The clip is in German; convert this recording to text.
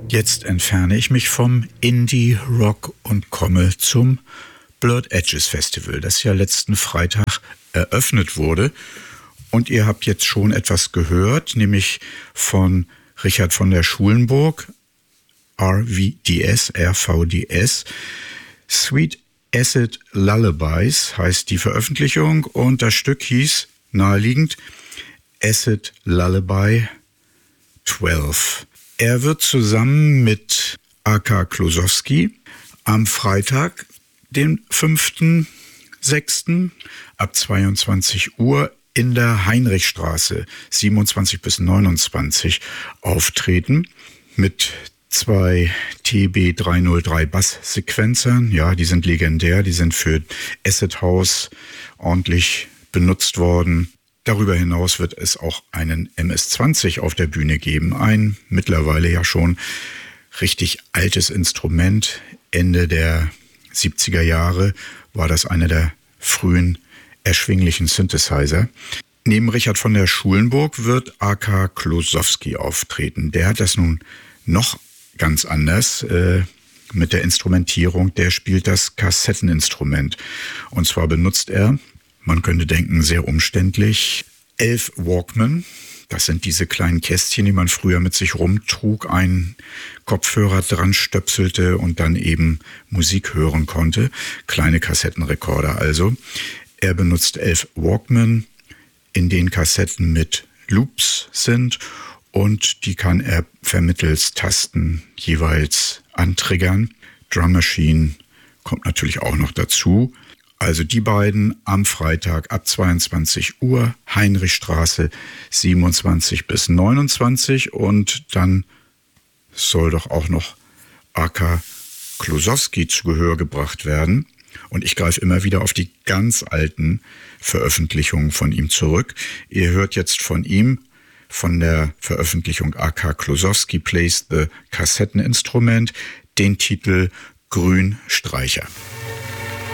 Jetzt entferne ich mich vom Indie-Rock und komme zum Blurred Edges Festival, das ja letzten Freitag eröffnet wurde. Und ihr habt jetzt schon etwas gehört, nämlich von Richard von der Schulenburg, RVDS. Sweet Acid Lullabies heißt die Veröffentlichung und das Stück hieß naheliegend Acid Lullaby 12. Er wird zusammen mit A.K. Klosowski am Freitag, den 5.6. ab 22 Uhr in der Heinrichstraße 27 bis 29 auftreten mit 2 TB303 Basssequenzern. Ja, die sind legendär, die sind für Acid House ordentlich benutzt worden. Darüber hinaus wird es auch einen MS-20 auf der Bühne geben. Ein mittlerweile ja schon richtig altes Instrument. Ende der 70er Jahre war das einer der frühen erschwinglichen Synthesizer. Neben Richard von der Schulenburg wird A.K. Klosowski auftreten. Der hat das nun noch ganz anders mit der Instrumentierung. Der spielt das Kassetteninstrument. Und zwar benutzt er, man könnte denken, sehr umständlich, 11 Walkman. Das sind diese kleinen Kästchen, die man früher mit sich rumtrug, einen Kopfhörer dran stöpselte und dann eben Musik hören konnte. Kleine Kassettenrekorder also. Er benutzt 11 Walkman, in denen Kassetten mit Loops sind und die kann er vermittels Tasten jeweils antriggern. Drum Machine kommt natürlich auch noch dazu. Also die beiden am Freitag ab 22 Uhr, Heinrichstraße 27 bis 29 und dann soll doch auch noch A.K. Klosowski zu Gehör gebracht werden. Und ich greife immer wieder auf die ganz alten Veröffentlichungen von ihm zurück. Ihr hört jetzt von ihm, von der Veröffentlichung A.K. Klosowski Plays the Kassetteninstrument, den Titel Grünstreicher.